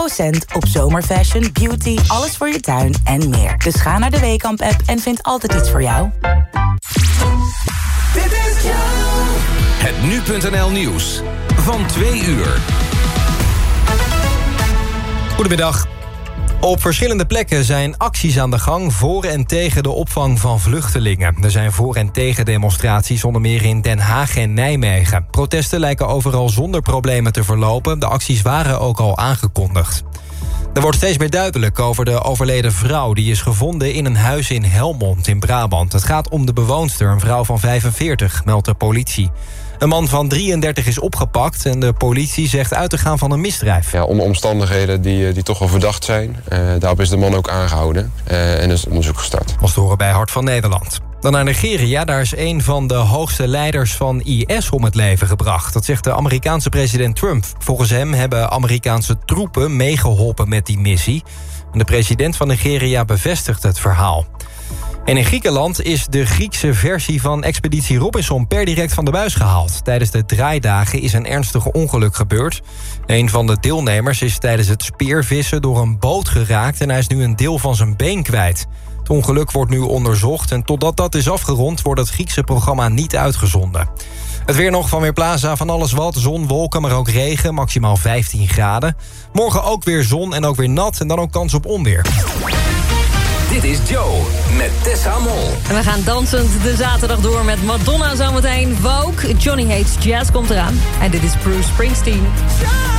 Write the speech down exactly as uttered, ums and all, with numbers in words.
procent op zomerfashion, beauty, alles voor je tuin en meer. Dus ga naar de Weekamp-app en vind altijd iets voor jou. Dit is het nu punt n l nieuws van twee uur. Goedemiddag. Op verschillende plekken zijn acties aan de gang voor en tegen de opvang van vluchtelingen. Er zijn voor- en tegen demonstraties, onder meer in Den Haag en Nijmegen. Protesten lijken overal zonder problemen te verlopen. De acties waren ook al aangekondigd. Er wordt steeds meer duidelijk over de overleden vrouw. Die is gevonden in een huis in Helmond in Brabant. Het gaat om de bewoonster, een vrouw van vijfenveertig, meldt de politie. Een man van drieëndertig is opgepakt en de politie zegt uit te gaan van een misdrijf. Ja, onder omstandigheden die, die toch wel verdacht zijn. Uh, daarop is de man ook aangehouden uh, en is onderzoek gestart. Was te horen bij Hart van Nederland. Dan naar Nigeria, daar is een van de hoogste leiders van I S om het leven gebracht. Dat zegt de Amerikaanse president Trump. Volgens hem hebben Amerikaanse troepen meegeholpen met die missie. En de president van Nigeria bevestigt het verhaal. En in Griekenland is de Griekse versie van Expeditie Robinson per direct van de buis gehaald. Tijdens de draaidagen is een ernstig ongeluk gebeurd. Een van de deelnemers is tijdens het speervissen door een boot geraakt en hij is nu een deel van zijn been kwijt. Het ongeluk wordt nu onderzocht en totdat dat is afgerond wordt het Griekse programma niet uitgezonden. Het weer nog van Weerplaza, van alles wat. Zon, wolken, maar ook regen, maximaal vijftien graden. Morgen ook weer zon en ook weer nat en dan ook kans op onweer. Dit is Joe met Tessa Mol. En we gaan dansend de zaterdag door met Madonna zometeen. Vogue, Johnny Hates Jazz komt eraan. En dit is Bruce Springsteen.